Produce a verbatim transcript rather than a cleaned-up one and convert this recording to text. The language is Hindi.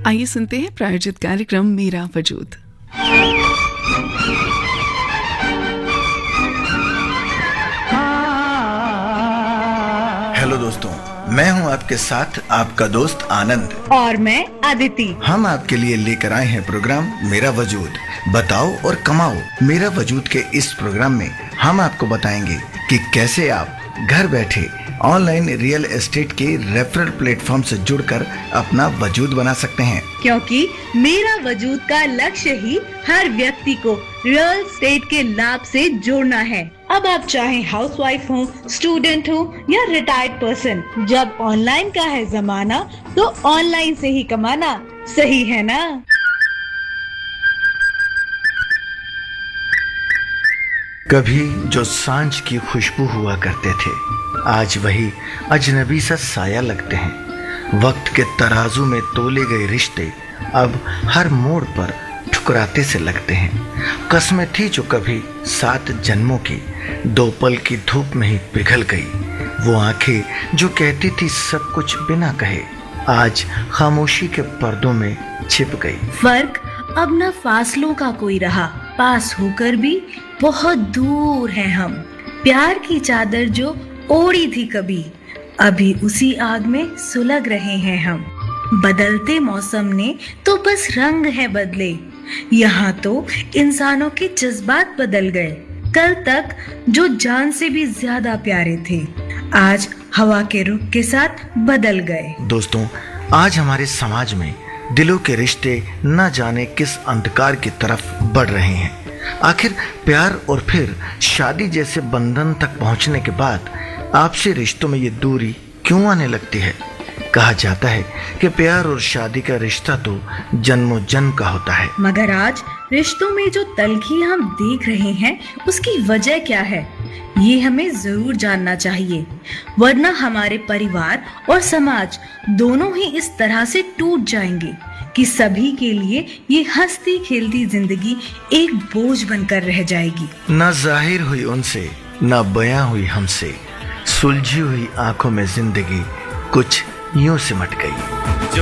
आइए सुनते हैं प्रायोजित कार्यक्रम मेरा वजूद। हेलो दोस्तों, मैं हूं आपके साथ आपका दोस्त आनंद और मैं अदिति। हम आपके लिए लेकर आए हैं प्रोग्राम मेरा वजूद, बताओ और कमाओ। मेरा वजूद के इस प्रोग्राम में हम आपको बताएंगे कि कैसे आप घर बैठे ऑनलाइन रियल एस्टेट के रेफरल प्लेटफॉर्म से जुड़कर अपना वजूद बना सकते हैं, क्योंकि मेरा वजूद का लक्ष्य ही हर व्यक्ति को रियल एस्टेट के लाभ से जोड़ना है। अब आप चाहे हाउसवाइफ हो, स्टूडेंट हो या रिटायर्ड पर्सन, जब ऑनलाइन का है जमाना तो ऑनलाइन से ही कमाना सही है ना। कभी जो सांझ की खुशबू हुआ करते थे, आज वही अजनबी सा साया लगते हैं। वक्त के तराजू में तोले गए रिश्ते अब हर मोड़ पर ठुकराते से लगते हैं। कस्में थी जो कभी सात जन्मों की, दो पल की धूप में ही पिघल गई। वो आंखें जो कहती थी सब कुछ बिना कहे, आज खामोशी के पर्दों में छिप गई। फर्क अब न फासलों का कोई रहा, पास होकर भी बहुत दूर हैं हम। प्यार की चादर जो ओढ़ी थी कभी, अभी उसी आग में सुलग रहे हैं हम। बदलते मौसम ने तो बस रंग है बदले, यहाँ तो इंसानों के जज्बात बदल गए। कल तक जो जान से भी ज्यादा प्यारे थे, आज हवा के रुख के साथ बदल गए। दोस्तों, आज हमारे समाज में दिलों के रिश्ते न जाने किस अंधकार की तरफ बढ़ रहे हैं। आखिर प्यार और फिर शादी जैसे बंधन तक पहुंचने के बाद आपसी रिश्तों में ये दूरी क्यों आने लगती है? कहा जाता है कि प्यार और शादी का रिश्ता तो जन्मों जन्म का होता है, मगर आज रिश्तों में जो तल्खी हम देख रहे हैं, उसकी वजह क्या है, ये हमें जरूर जानना चाहिए। वरना हमारे परिवार और समाज दोनों ही इस तरह से टूट जाएंगे कि सभी के लिए ये हंसती खेलती जिंदगी एक बोझ बनकर रह जाएगी। न जाहिर हुई उनसे, न बयां हुई हमसे, सुलझी हुई आंखों में जिंदगी कुछ यूं सिमट गई।